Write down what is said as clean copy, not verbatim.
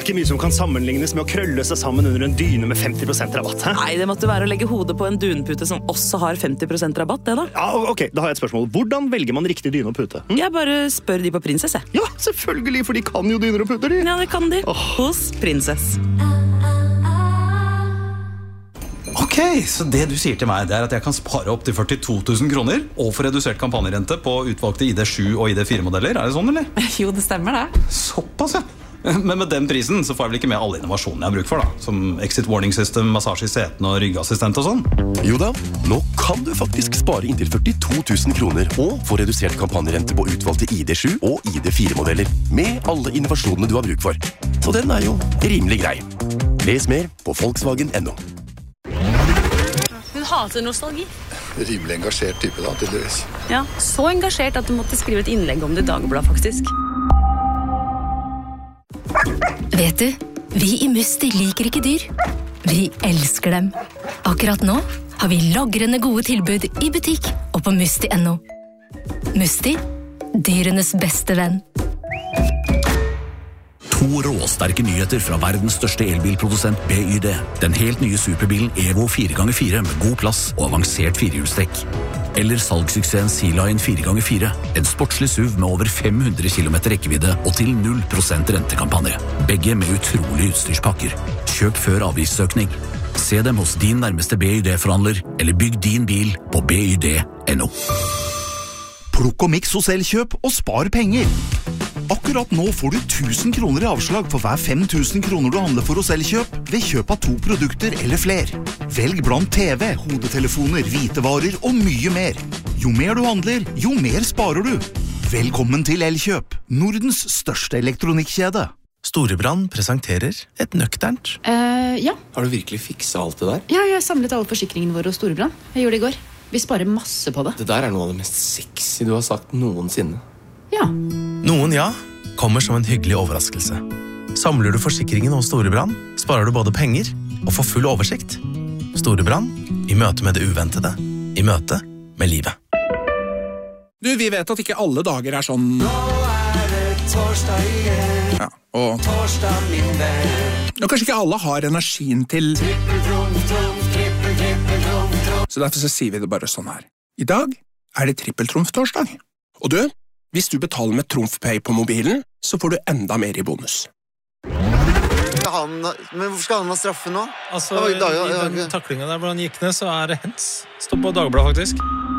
ikke mye som kan sammenlignes med å krølle seg sammen under en dyne med 50% rabatt. Hæ? Nei, det måtte være å legge hodet på en dunpute som også har 50% rabatt, det da. Ja, ok, da har jeg et spørsmål. Hvordan velger man riktig dyne og pute? Jeg bare spør de på Princess, jeg. Ja, selvfølgelig, for de kan jo dyner og puter, de. Ja, det kan de. Hos Princess. Ok, så det du sier til meg, det er at jeg kan spare opp til 42 000 kroner og få redusert kampanjerente på utvalgte ID7 og ID4-modeller. Er det sånn, eller? Jo, det stemmer det. Såpass, ja. Men med den prisen så får jeg vel ikke med alle innovasjonene jeg har bruk for, da. Som exit warning system, massasje i setene og ryggassistent og sånn. Jo da, nå kan du faktisk spare inntil 42 000 kroner og få redusert kampanjerente på utvalgte ID7 og ID4-modeller med alle innovasjonene du har bruk for. Så den er jo rimelig grei. Les mer på Volkswagen.no. Hun hater nostalgi. Rimelig engasjert type da, tydeligvis. Ja, så engasjert at du måtte skrive et innlegg om det i Dagbladet, faktisk. Vet du, vi i Musti liker ikke dyr. Vi elsker dem. Akkurat nå har vi lagrende gode tilbud i butikk og på Musti.no. Musti, dyrenes beste venn. To råsterke nyheter fra verdens største elbilprodusent BYD. Den helt nye superbilen Evo 4x4 med god plass og avansert firehjulstrekk. Eller salgssuksessen Sea-Lion 4x4. En sportslig SUV med over 500 km rekkevidde og til 0% rentekampanje. Begge med utrolige utstyrspakker. Kjøp før avgiftsøkning. Se dem hos din nærmeste BYD-forhandler, eller bygg din bil på BYD.no. Plukk og miks hos Elkjøp og spar penger. Akkurat nå får du 1000 kroner i avslag for hver 5000 kroner du handler for hos Elkjøp ved kjøp av 2 produkter eller fler. Velg blant TV, hodetelefoner, hvitevarer og mye mer. Jo mer du handler, jo mer sparer du. Velkommen til Elkjøp, Nordens største elektronikkjede. Storebrand presenterer et nøkternt. Ja. Har du virkelig fikset alt det der? Ja, jeg samlet alle forsikringene våre hos Storebrand. Jeg gjorde det i går. Vi sparer masse på det. Det der er noe av det mest sexy du har sagt noensinne. Ja. Noen ja, kommer som en hyggelig overraskelse. Samler du forsikringen hos Storebrand, sparer du både penger og får full oversikt. Storebrand, i møte med det uventede, i møte med livet. Du, vi vet at ikke alle dager er sånn. Nå er det torsdag igjen. Ja, og torsdag min venn. Og kanskje ikke alle har energien til Så derfor så sier vi det bare sånn her. I dag er det trippeltrumf-torsdag. Og du, hvis du betaler med TrumfPay på mobilen, så får du enda mer i bonus. Men hvorfor skal han ha straffe nå? Altså, i den taklingen der hvor han gikk ned, så er det hens. Stå på Dagbladet, faktisk.